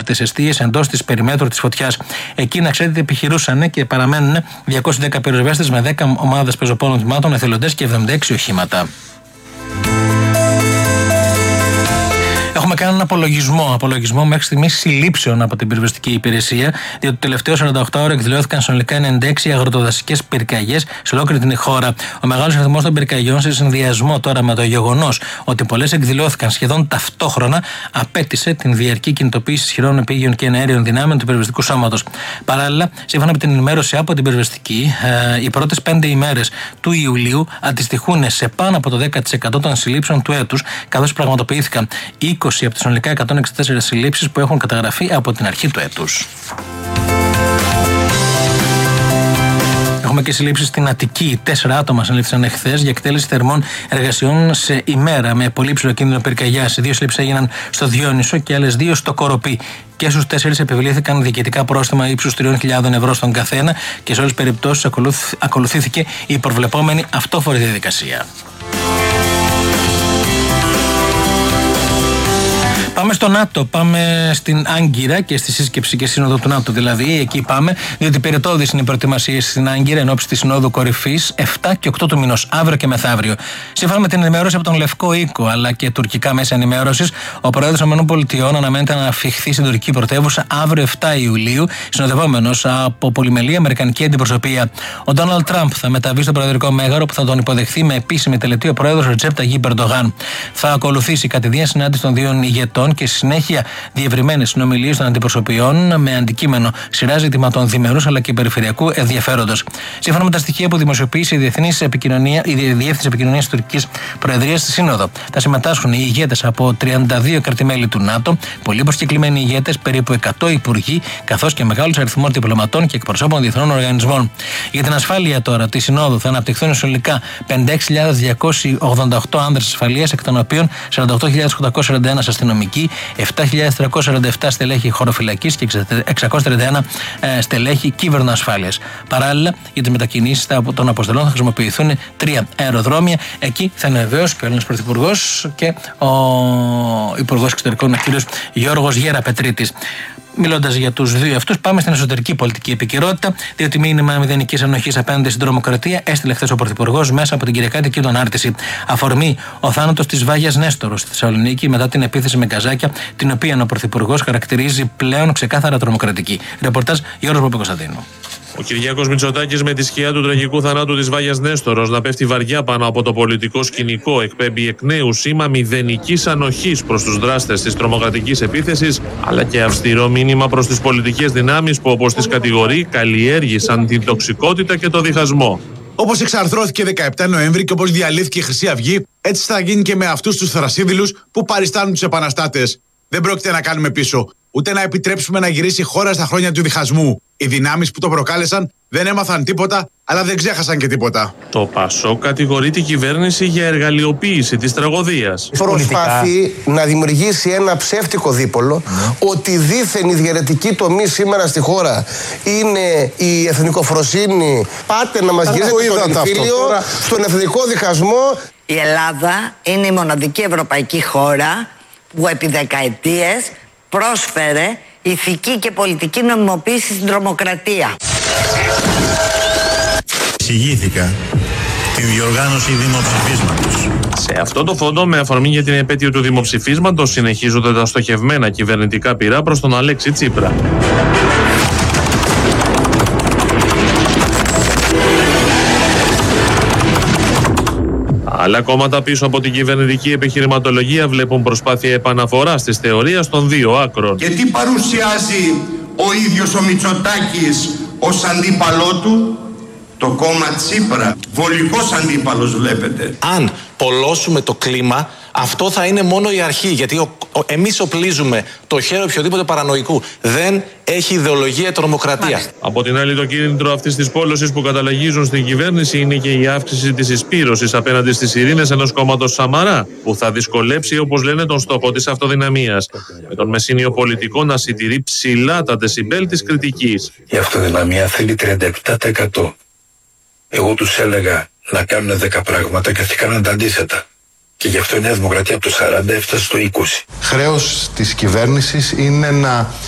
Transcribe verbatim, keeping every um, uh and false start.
πρόσθετες εστίες εντός της περιμέτρου της φωτιάς. Εκεί, να ξέρετε, επιχειρούσαν και παραμένουν διακόσιες δέκα πυροσβέστες με δέκα ομάδες πεζοπόρων τμήματων, εθελοντές και εβδομήντα έξι οχήματα. Έχουμε κάνει έναν απολογισμό, απολογισμό μέχρι στιγμής συλλήψεων από την πυροσβεστική υπηρεσία, διότι το τελευταίο σαράντα οκτώ ώρο εκδηλώθηκαν συνολικά ενενήντα έξι αγροτοδασικές πυρκαγιές σε ολόκληρη την χώρα. Ο μεγάλος αριθμός των πυρκαγιών, σε συνδυασμό τώρα με το γεγονός ότι πολλές εκδηλώθηκαν σχεδόν ταυτόχρονα, απέτησε την διαρκή κινητοποίηση ισχυρών επίγειων και εναέριων δυνάμεων του πυροσβεστικού σώματος. Παράλληλα, σύμφωνα με την ενημέρωση από την πυροσβεστική, ε, οι πρώτες πέντε ημέρες του Ιουλίου αντιστοιχούν σε πάνω από το δέκα τοις εκατό των συλλήψεων του έτους, καθώς πραγματοποιήθηκαν είκοσι από τις συνολικά εκατόν εξήντα τέσσερις συλλήψεις που έχουν καταγραφεί από την αρχή του έτους. Έχουμε και συλλήψεις στην Αττική. Τέσσερα άτομα συνελήφθησαν εχθές για εκτέλεση θερμών εργασιών σε ημέρα με πολύ υψηλό κίνδυνο πυρκαγιάς. Οι δύο συλλήψεις έγιναν στο Διόνυσο και άλλες δύο στο Κοροπή. Και στους τέσσερις επιβλήθηκαν διοικητικά πρόστιμα ύψους τριών χιλιάδων ευρώ στον καθένα και σε όλες τις περιπτώσεις ακολουθήθηκε η προβλεπόμενη αυτόφορη διαδικασία. Πάμε στο ΝΑΤΟ, πάμε στην Άγκυρα και στη σύσκεψη και σύνοδο του ΝΑΤΟ δηλαδή. Εκεί πάμε, διότι περιττώδεις είναι οι προετοιμασίες στην Άγκυρα εν ώψη της Συνόδου Κορυφής επτά και οκτώ του μηνός, αύριο και μεθαύριο. Σύμφωνα με την ενημέρωση από τον Λευκό Οίκο αλλά και τουρκικά μέσα ενημέρωσης, ο πρόεδρος των ΗΠΑ αναμένεται να αφιχθεί στην τουρκική πρωτεύουσα αύριο επτά Ιουλίου, συνοδευόμενος από πολυμελή αμερικανική αντιπροσωπεία. Ο Ντόναλντ Τραμπ θα μεταβεί στο προεδρικό μέγαρο που θα τον υποδεχθεί με επίσημη τελετή ο πρόεδρος Ρετζέπ Ταγίπ Ερντογάν. Θα ακολουθήσει κατηδίαν συνάντηση των δύο ηγετών και στη συνέχεια διευρυμένες συνομιλίες των αντιπροσωπιών με αντικείμενο σειρά ζητημάτων διμερούς αλλά και περιφερειακού ενδιαφέροντος. Σύμφωνα με τα στοιχεία που δημοσιοποίησε η Διεθνής Επικοινωνία, η Διεύθυνση Επικοινωνίας της Τουρκικής Προεδρίας στη Σύνοδο, θα συμμετάσχουν οι ηγέτες από τριάντα δύο κρατημέλη του ΝΑΤΟ, πολλοί προσκεκλημένοι ηγέτες, περίπου εκατό υπουργοί, καθώς και μεγάλος αριθμός διπλωματών και εκπροσώπων διεθνών οργανισμών. Για την ασφάλεια τώρα τη Συνόδου θα αναπτυχθούν συνολικά πενήντα έξι χιλιάδες διακόσιοι ογδόντα οκτώ άνδρες ασφαλείας, εκ των οποίων σαράντα οκτώ χιλιάδες οκτακόσιοι σαράντα ένα αστυνομικοί, επτά χιλιάδες τριακόσιοι σαράντα επτά στελέχη χωροφυλακής και εξακόσια τριάντα ένα ε, στελέχη κυβερνοασφάλειας. Παράλληλα, για τις μετακινήσεις των αποστολών θα χρησιμοποιηθούν τρία αεροδρόμια. Εκεί θα είναι βεβαίως και ο Έλληνας Πρωθυπουργός και ο Υπουργός Εξωτερικών, ο κ. Γιώργος Γεραπετρίτης. Μιλώντας για τους δύο αυτούς, πάμε στην εσωτερική πολιτική επικαιρότητα, διότι μήνυμα μηδενικής ανοχής απέναντι στην τρομοκρατία έστειλε χθες ο Πρωθυπουργός μέσα από την Κυριακάτικη τον Άρτηση. Αφορμή ο θάνατος της Βάγιας Νέστορος στη Θεσσαλονίκη μετά την επίθεση με γκαζάκια, την οποία ο Πρωθυπουργός χαρακτηρίζει πλέον ξεκάθαρα τρομοκρατική. Ρεπορτάζ Γιώργος Παπακοσταντίνου. Ο Κυριάκος Μητσοτάκης, με τη σκιά του τραγικού θανάτου της Βάγιας Νέστορος να πέφτει βαριά πάνω από το πολιτικό σκηνικό, εκπέμπει εκ νέου σήμα μηδενικής ανοχής προς τους δράστες της τρομοκρατικής επίθεσης, αλλά και αυστηρό μήνυμα προς τις πολιτικές δυνάμεις που, όπως τις κατηγορεί, καλλιέργησαν την τοξικότητα και το διχασμό. Όπως εξαρθρώθηκε δεκαεπτά Νοέμβρη και όπως διαλύθηκε η Χρυσή Αυγή, έτσι θα γίνει και με αυτούς τους θρασίδηλους που παριστάνουν τους επαναστάτες. Δεν πρόκειται να κάνουμε πίσω, ούτε να επιτρέψουμε να γυρίσει η χώρα στα χρόνια του διχασμού. Οι δυνάμεις που το προκάλεσαν δεν έμαθαν τίποτα, αλλά δεν ξέχασαν και τίποτα. Το ΠΑΣΟΚ κατηγορεί την κυβέρνηση για εργαλειοποίηση της τραγωδίας. Προσπαθεί να δημιουργήσει ένα ψεύτικο δίπολο, mm. ότι δήθεν η διαιρετική τομή σήμερα στη χώρα είναι η εθνικοφροσύνη. Πάτε να μας γυρίσετε στον εμφύλιο, στον εθνικό διχασμό. Η Ελλάδα είναι η μοναδική ευρωπαϊκή χώρα που επί δεκαετίες πρόσφερε ηθική και πολιτική νομιμοποίηση στην τρομοκρατία. Εισηγήθηκα τη διοργάνωση δημοψηφίσματος. Σε αυτό το φόντο, με αφορμή για την επέτειο του δημοψηφίσματος, συνεχίζονται τα στοχευμένα κυβερνητικά πειρά προς τον Αλέξη Τσίπρα. Άλλα κόμματα πίσω από την κυβερνητική επιχειρηματολογία βλέπουν προσπάθεια επαναφοράς της θεωρίας των δύο άκρων. Και τι παρουσιάζει ο ίδιος ο Μητσοτάκης ως αντίπαλό του? Το κόμμα Τσίπρα. Βολικός αντίπαλος βλέπετε. Αν πολλώσουμε το κλίμα, αυτό θα είναι μόνο η αρχή. Γιατί ο, ο, εμείς οπλίζουμε το χέρι οποιοδήποτε παρανοϊκού. Δεν έχει ιδεολογία η τρομοκρατία. Από την άλλη, το κίνητρο αυτής της πόλωσης που καταλαγίζουν στην κυβέρνηση είναι και η αύξηση της εισπύρωσης απέναντι στις ειρήνες ενός κόμματος Σαμαρά, που θα δυσκολέψει, όπως λένε, τον στόχο της αυτοδυναμίας. Με τον μεσήνιο πολιτικό να συντηρεί ψηλά τα δεσιμπέλ της κριτικής. Η αυτοδυναμία θέλει τριάντα επτά τοις εκατό. Εγώ τους έλεγα να κάνουν δέκα πράγματα και αυτοί κάναν τα αντίθετα. Και γι' αυτό η Νέα Δημοκρατία από το σαράντα έφτασε στο είκοσι. Χρέος της κυβέρνησης είναι να